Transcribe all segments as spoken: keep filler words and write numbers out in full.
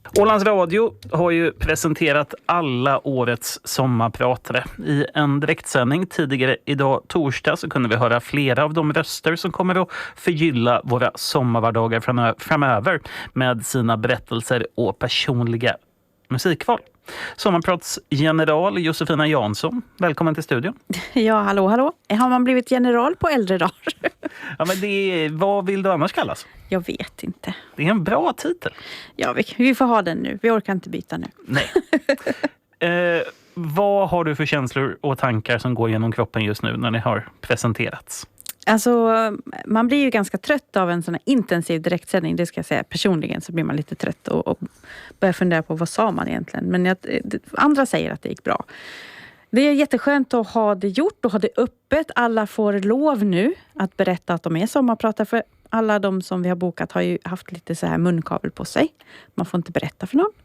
Ålands Radio har ju presenterat alla årets sommarpratare. I en direktsändning tidigare idag torsdag så kunde vi höra flera av de röster som kommer att förgylla våra sommarvardagar framöver med sina berättelser och personliga musikval. Sommarpratsgeneral Josefina Jansson, välkommen till studion. Ja, hallå, hallå. Har man blivit general på äldre dagar? Ja, men det är, vad vill du annars kallas? Jag vet inte. Det är en bra titel. Ja, vi, vi får ha den nu. Vi orkar inte byta nu. Nej. eh, vad har du för känslor och tankar som går genom kroppen just nu när ni har presenterats? Alltså, man blir ju ganska trött av en sån här intensiv direktsändning. Det ska jag säga. Personligen så blir man lite trött och, och börjar fundera på vad sa man egentligen. Men jag, andra säger att det gick bra. Det är jätteskönt att ha det gjort och ha det öppet. Alla får lov nu att berätta att de är sommarpratare. För alla de som vi har bokat har ju haft lite så här munkavel på sig. Man får inte berätta för någon.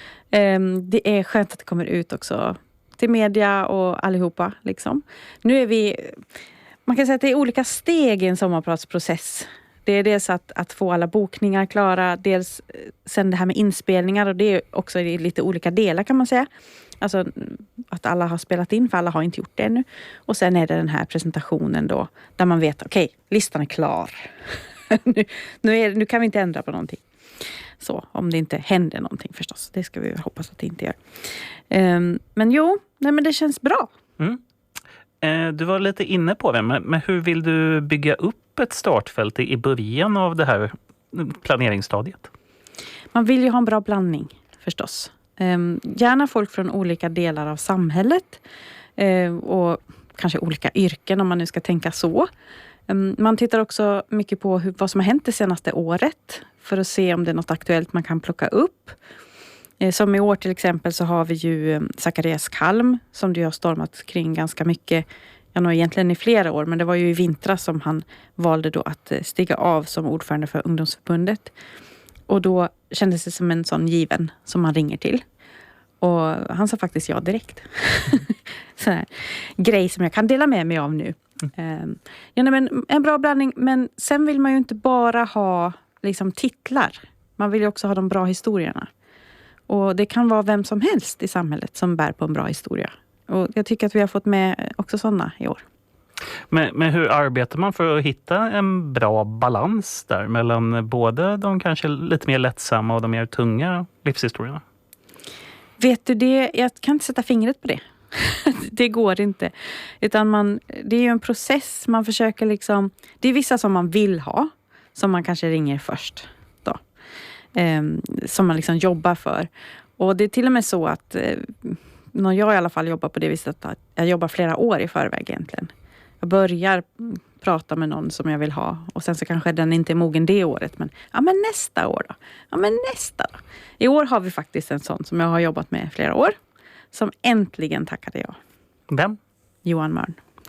Det är skönt att det kommer ut också till media och allihopa. Liksom. Nu är vi... Man kan säga att det är olika steg i en sommarpratsprocess. Det är dels att, att få alla bokningar klara. Dels sen det här med inspelningar. Och det är också i lite olika delar kan man säga. Alltså att alla har spelat in, för alla har inte gjort det ännu. Och sen är det den här presentationen då. Där man vet, okej, okay, listan är klar. nu, nu, är, nu kan vi inte ändra på någonting. Så, om det inte händer någonting förstås. Det ska vi hoppas att det inte gör. Um, men jo, nej, men det känns bra. Mm. Du var lite inne på det, men hur vill du bygga upp ett startfält i början av det här planeringsstadiet? Man vill ju ha en bra blandning förstås. Gärna folk från olika delar av samhället och kanske olika yrken om man nu ska tänka så. Man tittar också mycket på hur, vad som har hänt det senaste året för att se om det är något aktuellt man kan plocka upp. Som i år till exempel så har vi ju Zacharias Kalm som du har stormat kring ganska mycket. Jag nog egentligen i flera år, men det var ju i vintras som han valde då att stiga av som ordförande för ungdomsförbundet. Och då kändes det som en sån given som man ringer till. Och han sa faktiskt ja direkt. Så här grej som jag kan dela med mig av nu. Mm. Ja, men en bra blandning, men sen vill man ju inte bara ha liksom titlar. Man vill ju också ha de bra historierna. Och det kan vara vem som helst i samhället som bär på en bra historia. Och jag tycker att vi har fått med också sådana i år. Men, men hur arbetar man för att hitta en bra balans där mellan både de kanske lite mer lättsamma och de mer tunga livshistorierna? Vet du det? Jag kan inte sätta fingret på det. Det går inte. Utan man, det är ju en process. Man försöker liksom... Det är vissa som man vill ha. Som man kanske ringer först. Då. Eh, som man liksom jobbar för. Och det är till och med så att... Eh, när jag i alla fall jobbar på det viset att jag jobbar flera år i förväg egentligen. Jag börjar prata med någon som jag vill ha. Och sen så kanske den inte är mogen det året. Men ja, men nästa år då. Ja, men nästa då. I år har vi faktiskt en sån som jag har jobbat med flera år. Som äntligen tackade jag. Vem? Johan Mörn.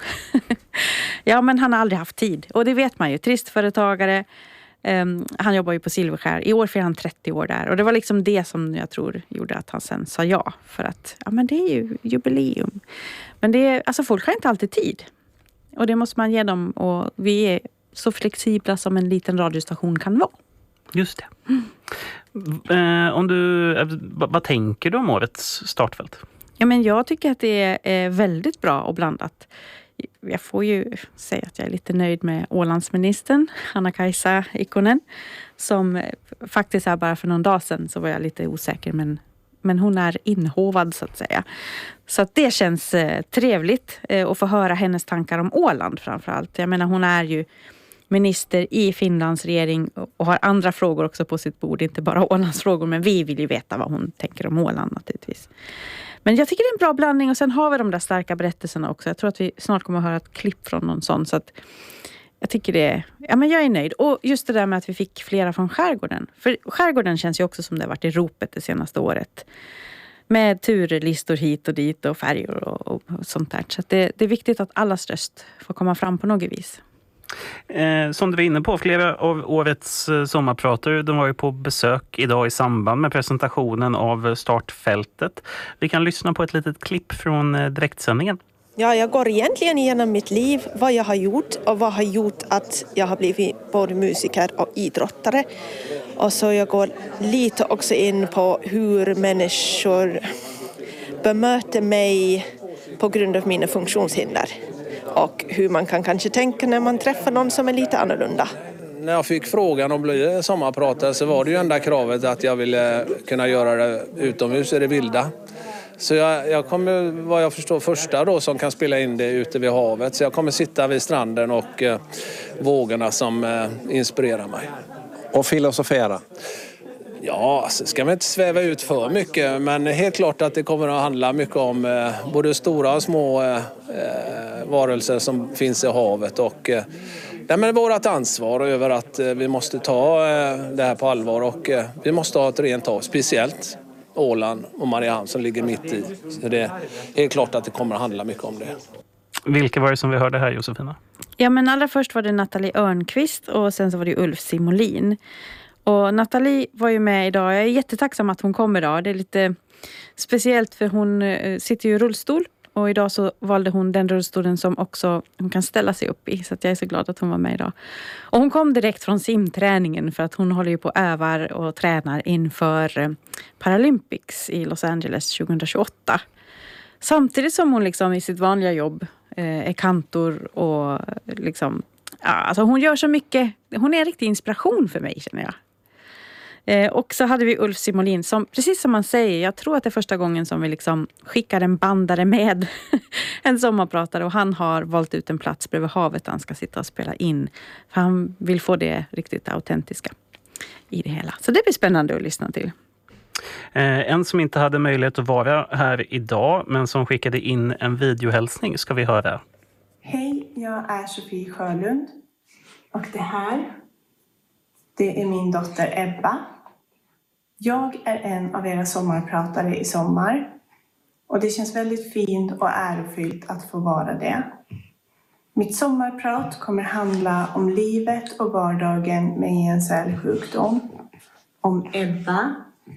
Ja, men han har aldrig haft tid. Och det vet man ju. Tristföretagare. Um, han jobbar ju på Silverskär. I år firar han trettio år där. Och det var liksom det som jag tror gjorde att han sen sa ja. För att, ja men det är ju jubileum. Men det är, alltså folk har inte alltid tid. Och det måste man ge dem. Och vi är så flexibla som en liten radiostation kan vara. Just det. Mm. Eh, om du, vad, vad tänker du om årets startfält? Ja, men jag tycker att det är väldigt bra och blandat. Jag får ju säga att jag är lite nöjd med Ålandsministern, Anna-Kajsa Ikonen. Som faktiskt är bara för någon dag sedan så var jag lite osäker. Men, men hon är inhovad så att säga. Så att det känns eh, trevligt eh, att få höra hennes tankar om Åland framförallt. Jag menar hon är ju minister i Finlands regering och har andra frågor också på sitt bord. Inte bara Ålands frågor, men vi vill ju veta vad hon tänker om Åland naturligtvis. Men jag tycker det är en bra blandning och sen har vi de där starka berättelserna också. Jag tror att vi snart kommer att höra ett klipp från någon sån. Så att jag tycker det, ja men jag är nöjd. Och just det där med att vi fick flera från skärgården. För skärgården känns ju också som det har varit i ropet det senaste året. Med turlistor hit och dit och färger och, och sånt där. Så att det, det är viktigt att allas röst får komma fram på något vis. Eh, som du var inne på, flera av årets eh, sommarprater, de var ju på besök idag i samband med presentationen av startfältet. Vi kan lyssna på ett litet klipp från eh, direktsändningen. Ja, jag går egentligen igenom mitt liv, vad jag har gjort och vad har gjort att jag har blivit både musiker och idrottare. Och så jag går lite också in på hur människor bemöter mig på grund av mina funktionshinder. Och hur man kan kanske tänka när man träffar någon som är lite annorlunda. När jag fick frågan om att bli sommarpratare så var det ju enda kravet att jag ville kunna göra det utomhus i det vilda. Så jag, jag kommer, vad jag förstår, första då som kan spela in det ute vid havet. Så jag kommer sitta vid stranden och eh, vågorna som eh, inspirerar mig. Och filosofera? Ja, alltså, ska man inte sväva ut för mycket. Men helt klart att det kommer att handla mycket om eh, både stora och små eh, varelser som finns i havet. Och eh, det är vårt ansvar över att eh, vi måste ta eh, det här på allvar. Och eh, vi måste ha ett rent hav, speciellt Åland och Mariehamn som ligger mitt i. Så det är helt klart att det kommer att handla mycket om det. Vilka var det som vi hörde här, Josefina? Ja, men allra först var det Nathalie Örnqvist och sen så var det Ulf Simolin. Och Nathalie var ju med idag. Jag är jättetacksam att hon kom idag. Det är lite speciellt för hon sitter ju i rullstol. Och idag så valde hon den rullstolen som också hon kan ställa sig upp i. Så att jag är så glad att hon var med idag. Och hon kom direkt från simträningen för att hon håller ju på och övar och tränar inför Paralympics i Los Angeles tjugohundratjugoåtta. Samtidigt som hon liksom i sitt vanliga jobb är kantor och liksom, ja, alltså hon gör så mycket. Hon är en riktig inspiration för mig, känner jag. Eh, och så hade vi Ulf Simolin som, precis som man säger, jag tror att det är första gången som vi liksom skickar en bandare med en sommarpratare, och han har valt ut en plats bredvid havet där han ska sitta och spela in. För han vill få det riktigt autentiska i det hela. Så det blir spännande att lyssna till. Eh, en som inte hade möjlighet att vara här idag men som skickade in en videohälsning ska vi höra. Hej, jag är Sofie Sjölund och det här, det är min dotter Ebba. Jag är en av era sommarpratare i sommar och det känns väldigt fint och ärofyllt att få vara det. Mitt sommarprat kommer handla om livet och vardagen med I N S L-sjukdom, om Ebba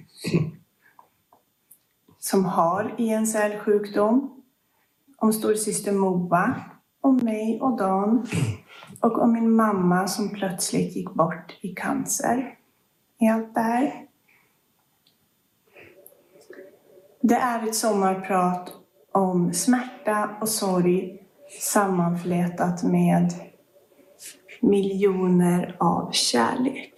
som har I N S L-sjukdom, om storsyster Moa, om mig och Dan och om min mamma som plötsligt gick bort i cancer. I allt det här. Det är ett sommarprat om smärta och sorg sammanflätat med miljoner av kärlek.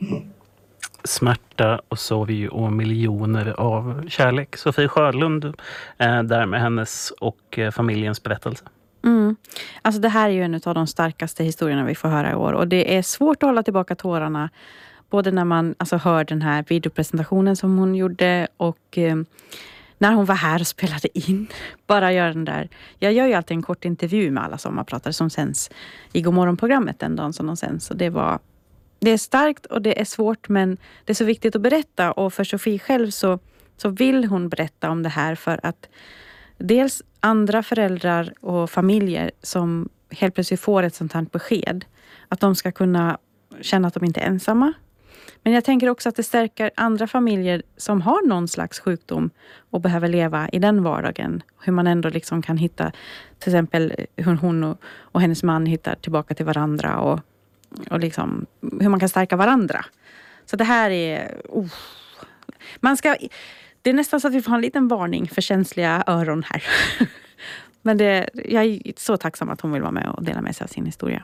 Smärta och sorg och miljoner av kärlek. Sofie Sjölund är där med hennes och familjens berättelse. Mm. Alltså det här är ju en av de starkaste historierna vi får höra i år. Och det är svårt att hålla tillbaka tårarna. Både när man alltså hör den här videopresentationen som hon gjorde och eh, när hon var här och spelade in. Bara gör den där. Jag gör ju alltid en kort intervju med alla sommarpratare som sänds i Godmorgon-programmet den dagen som de sänds. Och det var... Det är starkt och det är svårt, men det är så viktigt att berätta. Och för Sofie själv så, så vill hon berätta om det här för att dels andra föräldrar och familjer som helt plötsligt får ett sånt här besked, att de ska kunna känna att de inte är ensamma. Men jag tänker också att det stärker andra familjer som har någon slags sjukdom och behöver leva i den vardagen. Hur man ändå liksom kan hitta, till exempel hur hon och, och hennes man hittar tillbaka till varandra och Och liksom, hur man kan stärka varandra. Så det här är... Oh. Man ska, det är nästan så att vi får ha en liten varning för känsliga öron här. Men det, jag är så tacksam att hon vill vara med och dela med sig av sin historia.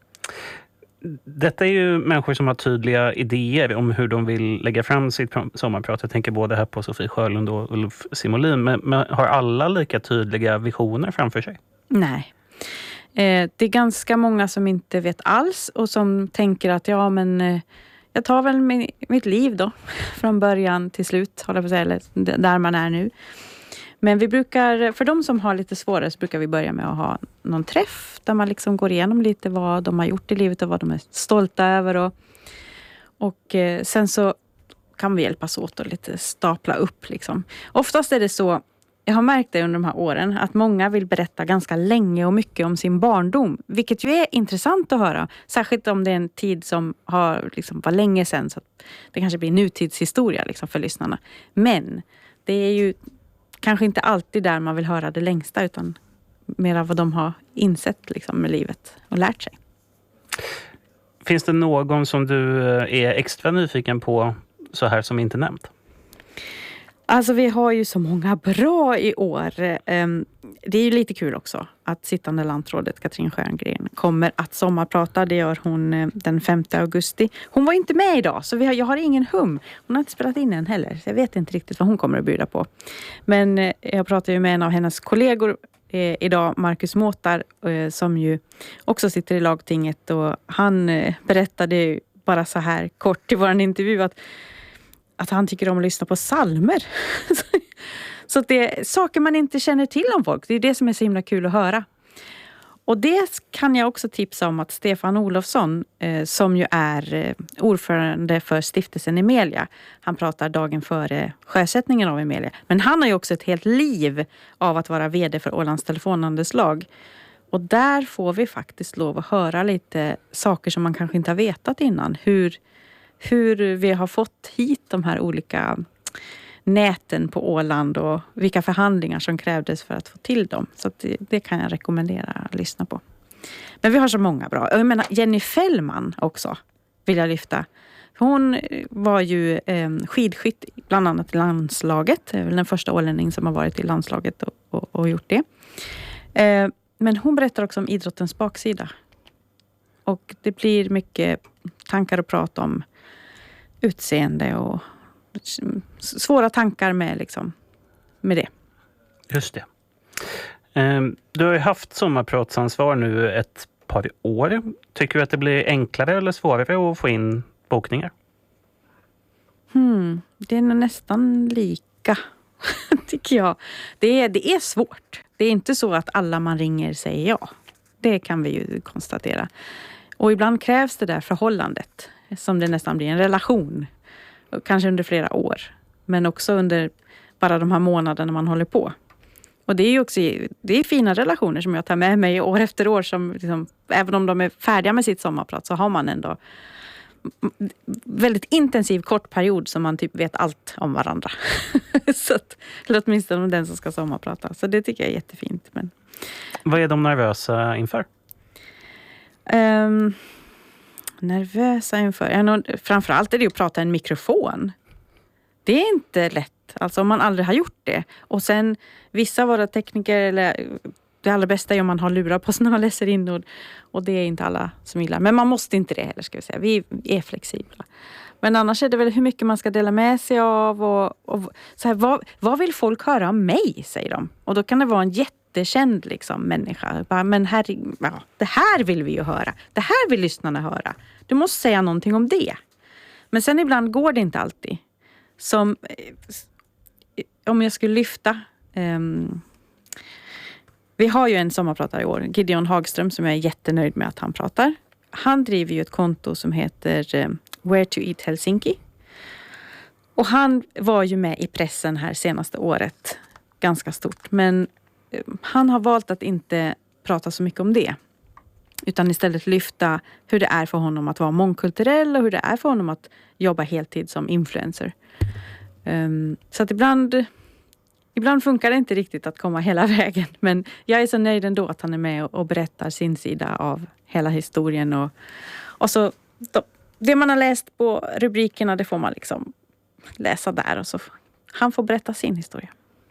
Detta är ju människor som har tydliga idéer om hur de vill lägga fram sitt sommarprat. Jag tänker både här på Sofie Sjölund och Ulf Simolin. Men, men har alla lika tydliga visioner framför sig? Nej. Det är ganska många som inte vet alls och som tänker att ja, men jag tar väl mitt liv då från början till slut, håller på att säga, eller där man är nu. Men vi brukar, för de som har lite svårare, så brukar vi börja med att ha någon träff där man liksom går igenom lite vad de har gjort i livet och vad de är stolta över. Och, och sen så kan vi hjälpas åt och lite stapla upp liksom. Oftast är det så, jag har märkt det under de här åren, att många vill berätta ganska länge och mycket om sin barndom. Vilket ju är intressant att höra. Särskilt om det är en tid som har, liksom, var länge sedan. Så att det kanske blir nutidshistoria liksom, för lyssnarna. Men det är ju kanske inte alltid där man vill höra det längsta. Utan mer av vad de har insett liksom, med livet och lärt sig. Finns det någon som du är extra nyfiken på så här som inte nämnt? Alltså vi har ju så många bra i år. Det är ju lite kul också att sittande landrådet Katrin Stjärngren kommer att sommarprata. Det gör hon den femte augusti. Hon var inte med idag så vi har, jag har ingen hum. Hon har inte spelat in än heller så jag vet inte riktigt vad hon kommer att bjuda på. Men jag pratade ju med en av hennes kollegor eh, idag, Marcus Måtar, eh, som ju också sitter i lagtinget. Och han eh, berättade bara så här kort i vår intervju att att han tycker om att lyssna på psalmer. Så att det är saker man inte känner till om folk. Det är det som är så himla kul att höra. Och det kan jag också tipsa om att Stefan Olofsson, eh, som ju är eh, ordförande för stiftelsen Emelia. Han pratar dagen före sjösättningen av Emelia. Men han har ju också ett helt liv av att vara vd för Ålands telefonhandelslag. Och där får vi faktiskt lov att höra lite saker som man kanske inte har vetat innan. Hur... Hur vi har fått hit de här olika näten på Åland och vilka förhandlingar som krävdes för att få till dem. Så att det, det kan jag rekommendera att lyssna på. Men vi har så många bra. Jag menar Jenny Fällman också vill jag lyfta. Hon var ju eh, skidskytt bland annat i landslaget. Det är väl den första ålänning som har varit i landslaget och, och, och gjort det. Eh, men hon berättar också om idrottens baksida. Och det blir mycket tankar att prata om utseende och svåra tankar med, liksom, med det. Just det. Du har ju haft sommarpratsansvar nu ett par år. Tycker du att det blir enklare eller svårare att få in bokningar? Hmm, det är nog nästan lika, tycker jag. Det är, det är svårt. Det är inte så att alla man ringer säger ja. Det kan vi ju konstatera. Och ibland krävs det där förhållandet. Som det nästan blir en relation. Kanske under flera år. Men också under bara de här månaderna man håller på. Och det är ju också det är fina relationer som jag tar med mig år efter år. Som liksom, även om de är färdiga med sitt sommarprat så har man ändå väldigt intensiv kort period som man typ vet allt om varandra. Så att, eller åtminstone om den som ska sommarprata. Så det tycker jag är jättefint. Men... Vad är de nervösa inför? Um, nervösa inför? Ja, nog, framförallt är det att prata i en mikrofon. Det är inte lätt. Alltså om man aldrig har gjort det. Och sen vissa av våra tekniker, eller det allra bästa är om man har lurar på sig när man läser in. Och, och det är inte alla som gillar. Men man måste inte det heller, ska vi säga. Vi är flexibla. Men annars är det väl hur mycket man ska dela med sig av. Och, och så här, vad, vad vill folk höra om mig, säger de. Och då kan det vara en jättekänd liksom, människa. Bara, men här, ja, det här vill vi ju höra. Det här vill lyssnarna höra. Du måste säga någonting om det. Men sen ibland går det inte alltid. Som om jag skulle lyfta... Um, vi har ju en sommarpratare i år, Gideon Hagström, som jag är jättenöjd med att han pratar. Han driver ju ett konto som heter um, Where to Eat Helsinki. Och han var ju med i pressen här senaste året. Ganska stort. Men um, han har valt att inte prata så mycket om det. Utan istället lyfta hur det är för honom att vara mångkulturell och hur det är för honom att jobba heltid som influencer. Um, så att ibland, ibland funkar det inte riktigt att komma hela vägen. Men jag är så nöjd ändå att han är med och, och berättar sin sida av hela historien. Och, och så då, det man har läst på rubrikerna, det får man liksom läsa där. Och så han får berätta sin historia.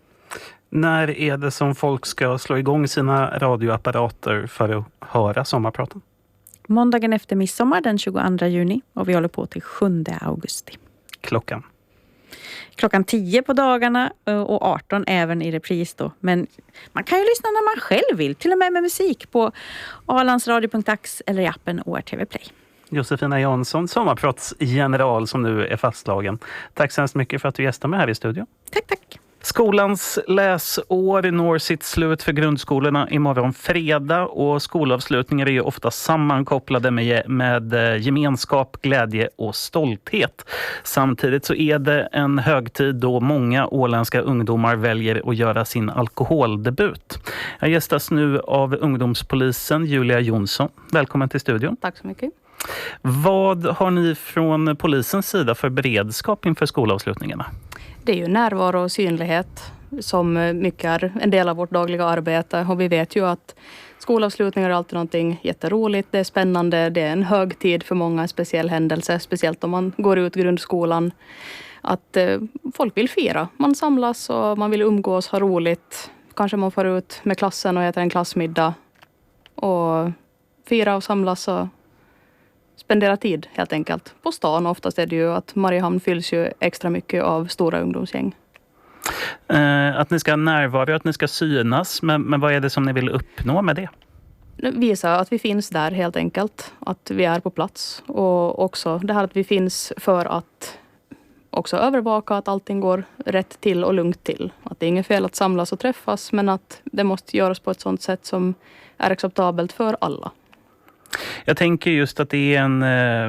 När är det som folk ska slå igång sina radioapparater för att höra sommarpraten? Måndagen efter midsommar den tjugoandra juni och vi håller på till sjunde augusti. Klockan? Klockan tio på dagarna och arton även i repris då. Men man kan ju lyssna när man själv vill. Till och med med musik på alandsradio punkt ax eller i appen O R T V Play. Josefina Jansson, sommarpratsgeneral som nu är fastslagen. Tack så hemskt mycket för att du gästade mig här i studion. Tack, tack. Skolans läsår når sitt slut för grundskolorna imorgon fredag och skolavslutningar är ju ofta sammankopplade med, med gemenskap, glädje och stolthet. Samtidigt så är det en högtid då många åländska ungdomar väljer att göra sin alkoholdebut. Jag gästas nu av ungdomspolisen Julia Jonsson. Välkommen till studion. Tack så mycket. Vad har ni från polisens sida för beredskap inför skolavslutningarna? Det är ju närvaro och synlighet som mycket är en del av vårt dagliga arbete. Och vi vet ju att skolavslutningar är alltid någonting jätteroligt. Det är spännande. Det är en högtid för många, en speciell händelse. Speciellt om man går ut grundskolan. Att eh, folk vill fira. Man samlas och man vill umgås, ha roligt. Kanske man får ut med klassen och äter en klassmiddag. Och fira och samlas och spendera tid helt enkelt. På stan oftast är det ju att Mariehamn fylls ju extra mycket av stora ungdomsgäng. Eh, att ni ska närvara, att ni ska synas. Men, men vad är det som ni vill uppnå med det? Visa att vi finns där helt enkelt. Att vi är på plats. Och också det här att vi finns för att också övervaka att allting går rätt till och lugnt till. Att det är inget fel att samlas och träffas, men att det måste göras på ett sådant sätt som är acceptabelt för alla. Jag tänker just att det är en,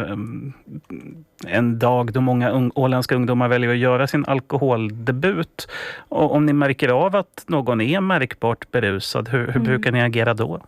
en dag då många un- åländska ungdomar väljer att göra sin alkoholdebut. Och om ni märker av att någon är märkbart berusad, hur, hur mm. brukar ni agera då?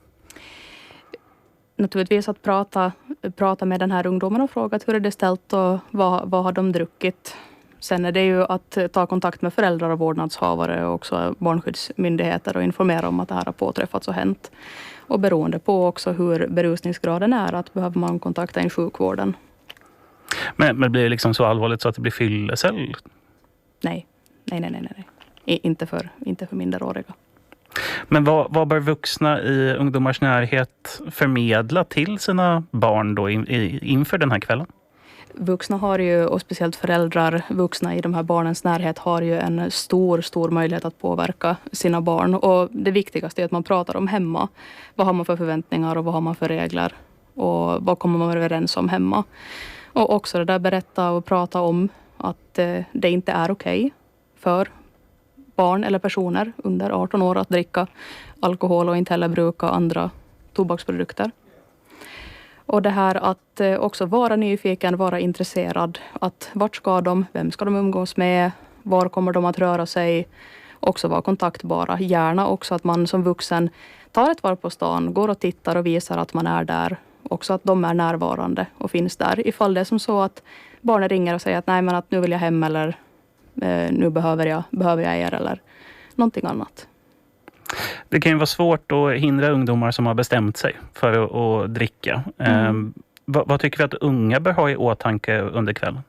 Naturligtvis att prata, prata med den här ungdomen och fråga hur är det ställt och vad, vad har de druckit. Sen är det ju att ta kontakt med föräldrar och vårdnadshavare och också barnskyddsmyndigheter och informera om att det här har påträffats och hänt. Och beroende på också hur berusningsgraden är, att behöver man kontakta in sjukvården. Men, men blir det liksom så allvarligt så att det blir fyllecell? Nej, nej, nej, nej, nej. I, inte, för, inte för minderåriga. Men vad, vad bör vuxna i ungdomars närhet förmedla till sina barn då in, i, inför den här kvällen? Vuxna har ju, och speciellt föräldrar, vuxna i de här barnens närhet har ju en stor, stor möjlighet att påverka sina barn. Och det viktigaste är att man pratar om hemma. Vad har man för förväntningar och vad har man för regler? Och vad kommer man överens om hemma? Och också det där berätta och prata om att eh, det inte är okej för barn eller personer under arton år att dricka alkohol och inte heller bruka andra tobaksprodukter. Och det här att också vara nyfiken, vara intresserad. Att vart ska de? Vem ska de umgås med? Var kommer de att röra sig? Också vara kontaktbara. Gärna också att man som vuxen tar ett varv på stan, går och tittar och visar att man är där. Också att de är närvarande och finns där. Ifall det är som så att barnen ringer och säger att nej men att nu vill jag hem eller eh, nu behöver jag, behöver jag er eller någonting annat. Det kan ju vara svårt att hindra ungdomar som har bestämt sig för att, att dricka. Mm. Eh, vad, vad tycker vi att unga bör ha i åtanke under kvällen?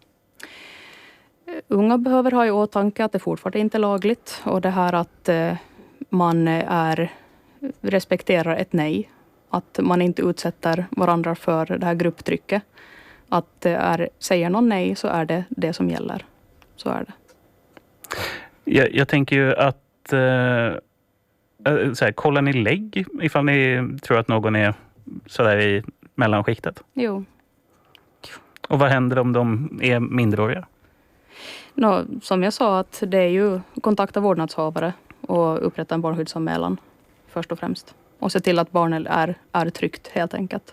Unga behöver ha i åtanke att det fortfarande inte är lagligt. Och det här att eh, man är, respekterar ett nej. Att man inte utsätter varandra för det här grupptrycket. Att är, säger någon nej så är det det som gäller. Så är det. Jag, jag tänker ju att... Eh, Så här, kollar ni lägg ifall ni tror att någon är sådär i mellanskiktet? Jo. Och vad händer om de är minderåriga? No, som jag sa, att det är ju kontakta vårdnadshavare och upprätta en barnskyddsanmälan först och främst. Och se till att barnen är, är tryggt helt enkelt.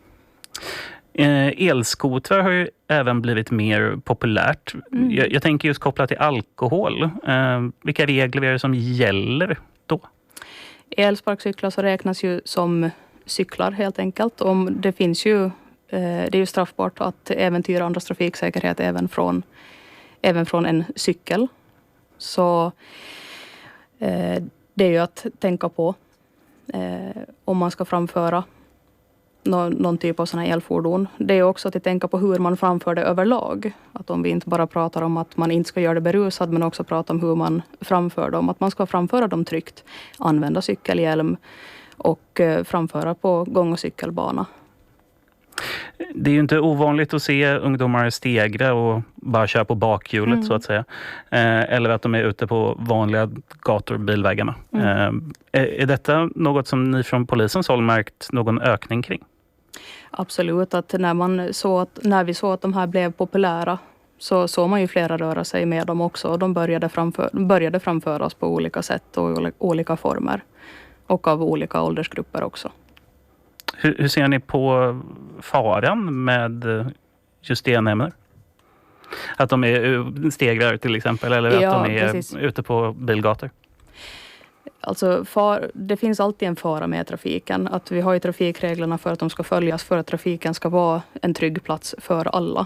Eh, elskotrar har ju även blivit mer populärt. Mm. Jag, jag tänker just kopplat till alkohol. Eh, vilka regler är det som gäller då? Elsparkcyklar så räknas ju som cyklar helt enkelt. Om det finns ju, det är ju straffbart att äventyra andras trafiksäkerhet även från, även från en cykel. Så det är ju att tänka på om man ska framföra någon, någon typ av sådana elfordon. Det är också att tänka på hur man framför det överlag. Att om vi inte bara pratar om att man inte ska göra det berusad men också prata om hur man framför dem. Att man ska framföra dem tryggt. Använda cykelhjälm och framföra på gång- och cykelbana. Det är ju inte ovanligt att se ungdomar stegra och bara köra på bakhjulet mm. så att säga. Eh, eller att de är ute på vanliga gator och bilvägarna. Mm. Eh, är, är detta något som ni från polisens håll märkt någon ökning kring? Absolut, att när, man såg att, när vi såg att de här blev populära så såg man ju flera röra sig med dem också. Och de började, framför, började framföras på olika sätt och i olika former. Och av olika åldersgrupper också. Hur, hur ser ni på faran med just det ämnen? Att de är stegrar till exempel eller ja, att de är precis. ute på bilgator? Alltså far, det finns alltid en fara med trafiken. Att vi har ju trafikreglerna för att de ska följas för att trafiken ska vara en trygg plats för alla.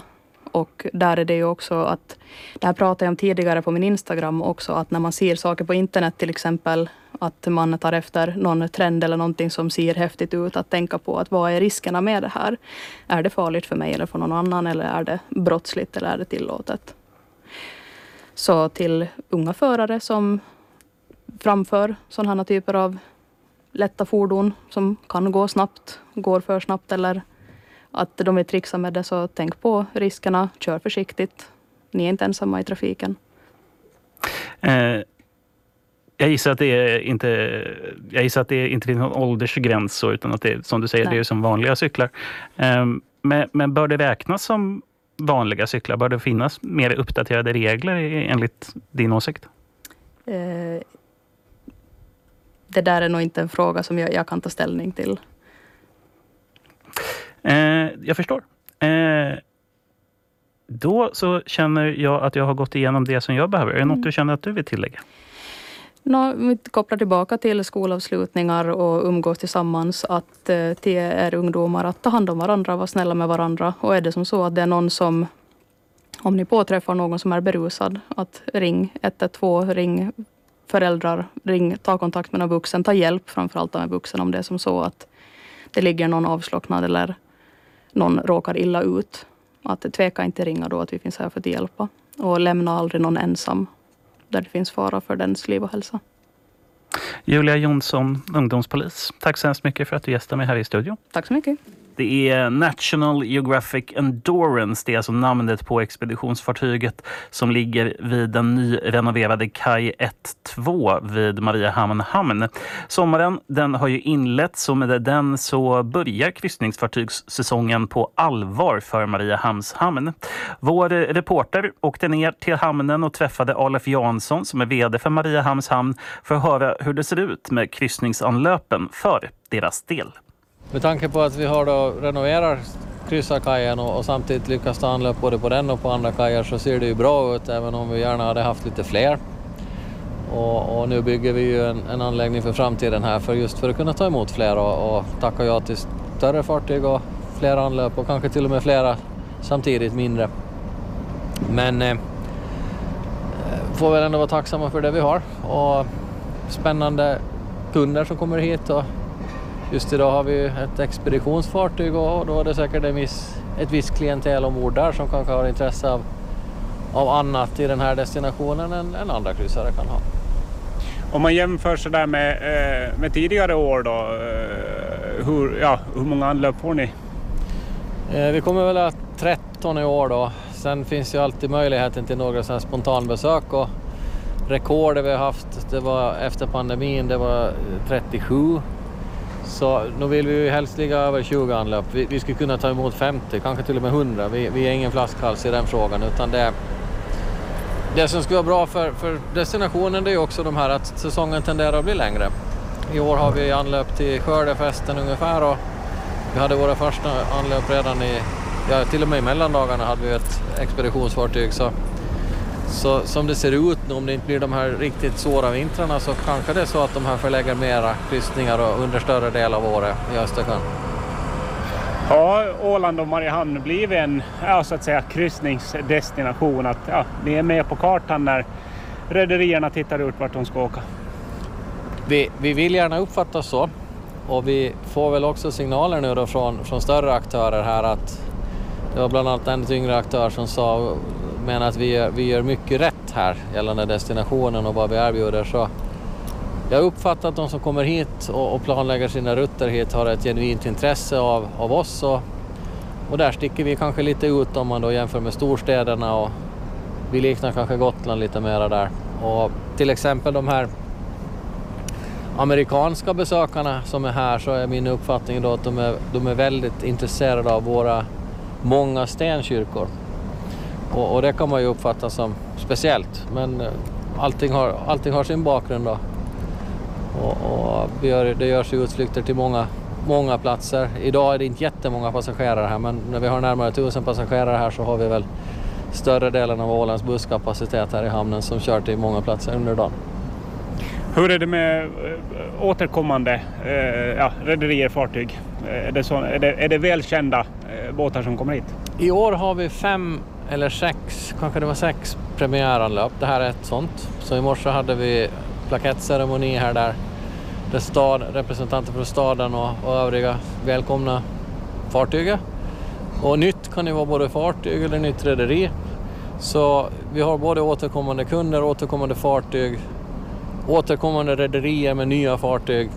Och där är det ju också att, det här pratade jag om tidigare på min Instagram också, att när man ser saker på internet till exempel, att man tar efter någon trend eller någonting som ser häftigt ut, att tänka på att vad är riskerna med det här? Är det farligt för mig eller för någon annan, eller är det brottsligt eller är det tillåtet? Så till unga förare som framför sådana här typer av lätta fordon som kan gå snabbt, går för snabbt eller att de vill trixa med det, så tänk på riskerna, kör försiktigt. Ni är inte ensamma i trafiken. Eh, jag gissar att det är inte jag gissar att det inte finns någon åldersgräns så, utan att det, som du säger, Nej. det är som vanliga cyklar. Eh, men, men bör det räknas som vanliga cyklar? Bör det finnas mer uppdaterade regler enligt din åsikt? Eh, det där är nog inte en fråga som jag, jag kan ta ställning till. Eh, jag förstår. Eh, då så känner jag att jag har gått igenom det som jag behöver. Är det något du känner att du vill tillägga? Nå, vi kopplar tillbaka till skolavslutningar och umgås tillsammans, att eh, till er ungdomar att ta hand om varandra, vara snälla med varandra. Och är det som så att det är någon som, om ni påträffar någon som är berusad, att ring ett ett två, ring föräldrar, ring, ta kontakt med någon vuxen, ta hjälp framförallt med vuxen om det är som så att det ligger någon avslocknad eller någon råkar illa ut. Att tveka inte ringa då, att vi finns här för att hjälpa. Och lämna aldrig någon ensam där det finns fara för dens liv och hälsa. Julia Jonsson, ungdomspolis. Tack så hemskt mycket för att du gästade mig här i studion. Tack så mycket. Det är National Geographic Endurance, det är alltså namnet på expeditionsfartyget som ligger vid den nyrenoverade kaj ett två vid Mariehamn hamn. Sommaren den har ju inletts och med den så börjar kryssningsfartygssäsongen på allvar för Mariehamns hamn. Vår reporter åkte ner till hamnen och träffade Alef Jansson som är vd för Mariehamns hamn för att höra hur det ser ut med kryssningsanlöpen för deras del. Med tanke på att vi har då renoverar kryssarkajen och, och samtidigt lyckas ta anlöp både på den och på andra kajer, så ser det ju bra ut, även om vi gärna hade haft lite fler. Och, och nu bygger vi ju en, en anläggning för framtiden här för just för att kunna ta emot fler och, och tacka ja till större fartyg och fler anlöp och kanske till och med flera samtidigt mindre. Men eh, får väl ändå vara tacksamma för det vi har och spännande kunder som kommer hit. Och just idag har vi ett expeditionsfartyg och då är det säkert en viss, ett visst klientel ombord där som kanske har intresse av, av annat i den här destinationen än, än andra kryssare kan ha. Om man jämför så där med, med tidigare år då, hur, ja, hur många anlöp får ni? Vi kommer väl att tretton i år då. Sen finns ju alltid möjligheten till några sådana spontanbesök och rekordet vi har haft, det var efter pandemin, det var trettiosju. Så nu vill vi ju helst ligga över tjugo anlöp. Vi, vi skulle kunna ta emot femtio, kanske till och med hundra. Vi, vi är ingen flaskhals i den frågan, utan det, det som skulle vara bra för, för destinationen det är också de här att säsongen tenderar att bli längre. I år har vi anlöp till skördefesten ungefär och vi hade våra första anlöp redan i, ja, till och med i mellandagarna hade vi ett expeditionsfartyg. Så, så som det ser ut nu, om det inte blir de här riktigt svåra vintrarna, så kanske det är så att de här förlägger mera kryssningar och under större del av året i Östersjön. Ja, Åland och Mariehamn blir en, ja, så att säga, kryssningsdestination. Att, ja, ni är med på kartan när rederierna tittar ut vart de ska åka. Vi, vi vill gärna uppfatta så. Och vi får väl också signaler nu då från, från större aktörer här att det var bland annat en yngre aktör som sa men att vi gör, vi gör mycket rätt här gällande destinationen och vad vi erbjuder. Så jag uppfattar att de som kommer hit och, och planlägger sina rutter hit har ett genuint intresse av, av oss. Och, och där sticker vi kanske lite ut om man då jämför med storstäderna och vi liknar kanske Gotland lite mera där. Och till exempel de här amerikanska besökarna som är här, så är min uppfattning då att de är, de är väldigt intresserade av våra många stenkyrkor. Och, och det kan man ju uppfatta som speciellt, men allting har, allting har sin bakgrund då. Och, och vi gör, det görs utflykter till många, många platser. Idag är det inte jättemånga passagerare här, men när vi har närmare tusen passagerare här så har vi väl större delen av Ålands busskapacitet här i hamnen som kör till många platser under dagen. Hur är det med äh, återkommande äh, ja, rederier, fartyg? Är det, så, är det, är det välkända äh, båtar som kommer hit? I år har vi fem eller sex, kanske det var sex premiäranlöp. Det här är ett sånt. Så i morse hade vi plakettceremoni här där, där stad, representanter från staden och, och övriga välkomna fartyget. Och nytt kan ju vara både fartyg eller nytt rederi. Så vi har både återkommande kunder, återkommande fartyg, återkommande rederier med nya fartyg.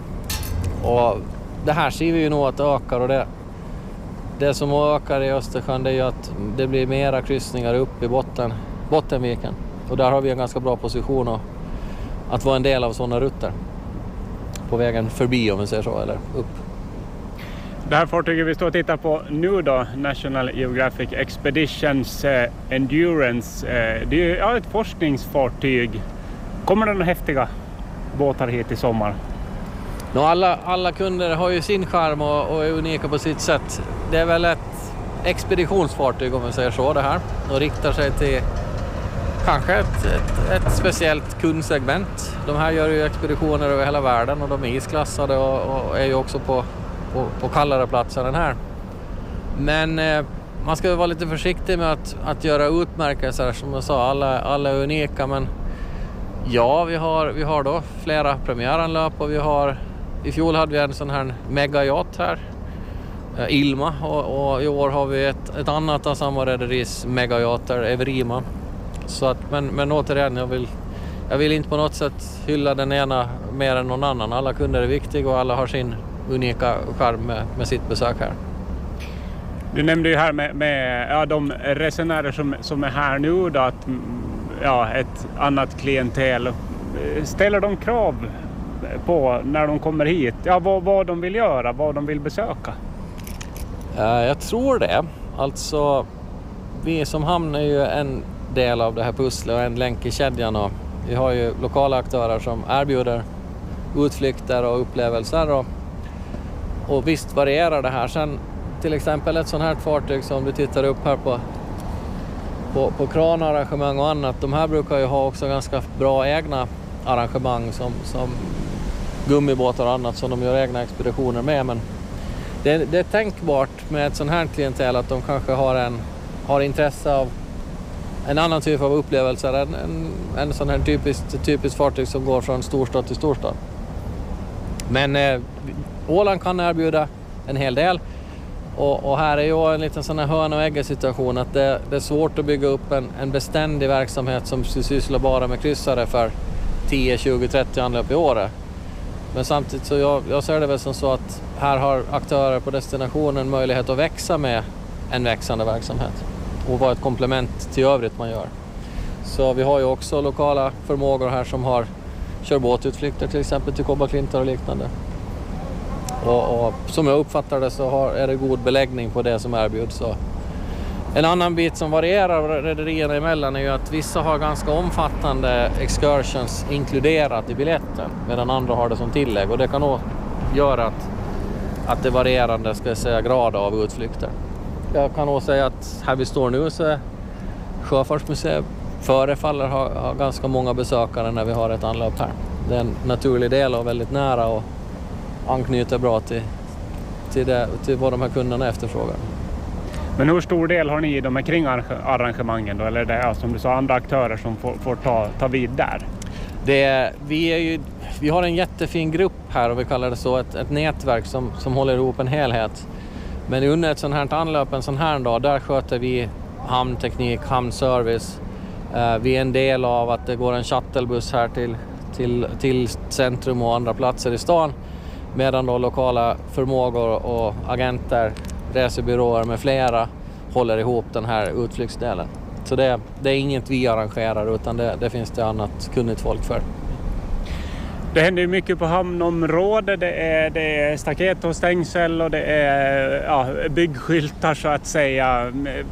Och det här ser vi ju nog att det ökar, och det, det som ökar i Östersjön, det är ju att det blir mera kryssningar upp i botten, Bottenviken. Och där har vi en ganska bra position att, att vara en del av sådana rutter på vägen förbi, om vi säger så, eller upp. Det här fartyget vi står och tittar på nu då, National Geographic Expeditions eh, Endurance, eh, det är ju ja, ett forskningsfartyg. Kommer det några häftiga båtar hit i sommar? No, alla, alla kunder har ju sin charm och, och är unika på sitt sätt. Det är väl ett expeditionsfartyg, om man säger så, det här. Och riktar sig till kanske ett, ett, ett speciellt kundsegment. De här gör ju expeditioner över hela världen och de är isklassade och, och är ju också på, på, på kallare platser än här. Men eh, man ska vara lite försiktig med att, att göra utmärkelser. Som jag sa, alla, alla är unika, men ja, vi har, vi har då flera premiäranlöp, och vi har, i fjol hade vi en sån här megayacht här, eh, Ilma, och, och i år har vi ett, ett annat av samma rederis megayachter, Evrima. Så att, men, men återigen, jag vill, jag vill inte på något sätt hylla den ena mer än någon annan. Alla kunder är viktiga och alla har sin unika charm med, med sitt besök här. Du nämnde ju här med, med ja, de resenärer som, som är här nu då, att ja, ett annat klientel. Ställer de krav på när de kommer hit? Ja, vad, vad de vill göra, vad de vill besöka? Jag tror det. Alltså, vi som hamn är ju en del av det här pusslet och en länk i kedjan. Och vi har ju lokala aktörer som erbjuder utflykter och upplevelser. Och, och visst varierar det här. Sen till exempel ett sånt här fartyg som du tittar upp här på På, på kranarrangemang och annat, de här brukar ju ha också ganska bra egna arrangemang som, som gummibåtar och annat som de gör egna expeditioner med. Men det, det är tänkbart med ett sån här klientel att de kanske har, en, har intresse av en annan typ av upplevelser än en, en sån här typiskt, typiskt fartyg som går från storstad till storstad. Men eh, Åland kan erbjuda en hel del. Och, och här är ju en liten sån här hörna och ägg situation, att det, det är svårt att bygga upp en, en beständig verksamhet som sysslar bara med kryssare för tio, tjugo, trettio anlöp i året. Men samtidigt så jag, jag ser det väl som så att här har aktörer på destinationen möjlighet att växa med en växande verksamhet och vara ett komplement till övrigt man gör. Så vi har ju också lokala förmågor här som har kör båtutflykter till exempel till Kobbarklintar och liknande. Och, och som jag uppfattar det så har, är det god beläggning på det som erbjuds. Så. En annan bit som varierar rederierna emellan är ju att vissa har ganska omfattande excursions inkluderat i biljetten, medan andra har det som tillägg. Och det kan nog göra att, att det varierande ska jag säga, grad av utflykter. Jag kan nog säga att här vi står nu så är Sjöfartsmuseet förefaller ha, ha ganska många besökare när vi har ett anlöp här. Det är en naturlig del och väldigt nära och anknyter bra till, till, det, till vad de här kunderna efterfrågar. Men hur stor del har ni i de här kringarrangemangen då? Eller är det ja, som du sa, andra aktörer som får, får ta, ta vid där? Det, vi, är ju, vi har en jättefin grupp här och vi kallar det så, ett, ett nätverk som, som håller ihop en helhet. Men under ett sånt här anlöp, en sån här dag, där sköter vi hamnteknik, hamnservice. Uh, vi är en del av att det går en shuttlebuss här till, till, till centrum och andra platser i stan. Medan då lokala förmågor och agenter, resebyråer med flera håller ihop den här utflyktsdelen. Så det, det är inget vi arrangerar utan det, det finns det annat kunnigt folk för. Det händer ju mycket på hamnområdet. Det är, det är staket och stängsel och det är ja, byggskyltar så att säga.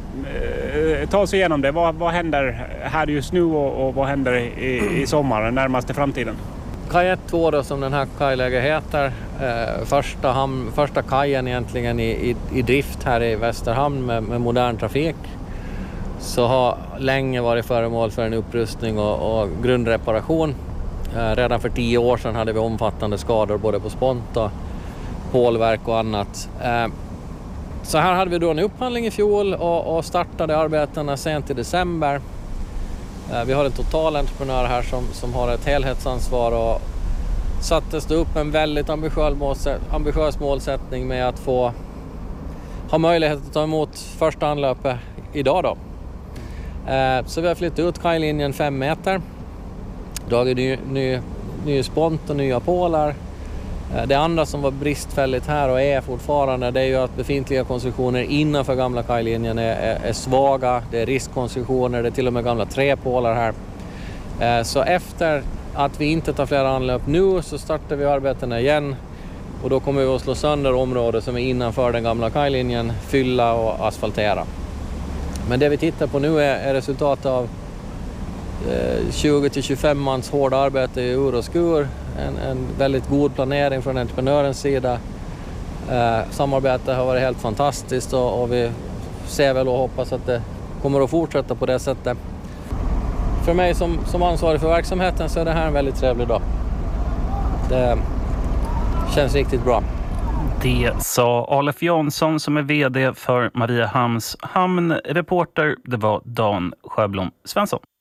Ta oss igenom det. Vad, vad händer här just nu och, och vad händer i, i sommar, den närmaste framtiden? Kaj ett två då, som den här kajläget heter. Eh, första, hamn, första kajen egentligen i, i, i drift här i Västerhamn med, med modern trafik. Så har länge varit föremål för en upprustning och, och grundreparation. Eh, redan för tio år sedan hade vi omfattande skador både på spont och pålverk och annat. Eh, Så här hade vi då en upphandling i fjol och, och startade arbetena sent i december. Vi har en totalentreprenör här som, som har ett helhetsansvar och sattes det upp en väldigt ambitiös, målsätt, ambitiös målsättning med att få ha möjlighet att ta emot första anlöpet idag då. Så vi har flyttat ut kajlinjen fem meter. Dragit ny, ny, ny spont och nya pålar. Det andra som var bristfälligt här och är fortfarande, det är ju att befintliga konstruktioner innanför gamla kajlinjen är, är, är svaga. Det är riskkonstruktioner, det är till och med gamla träpålar här. Så efter att vi inte tar flera anlöp nu så startar vi arbetena igen. Och då kommer vi att slå sönder områden som är innanför den gamla kajlinjen, fylla och asfaltera. Men det vi tittar på nu är, är resultatet av eh, tjugo till tjugofem mans hårda arbete i ur och skur. En, en väldigt god planering från entreprenörens sida. Eh, samarbetet har varit helt fantastiskt och, och vi ser väl och hoppas att det kommer att fortsätta på det sättet. För mig som, som ansvarig för verksamheten så är det här en väldigt trevlig dag. Det känns riktigt bra. Det sa Alef Jansson som är vd för Mariehamns hamn. Reporter, det var Dan Sjöblom Svensson.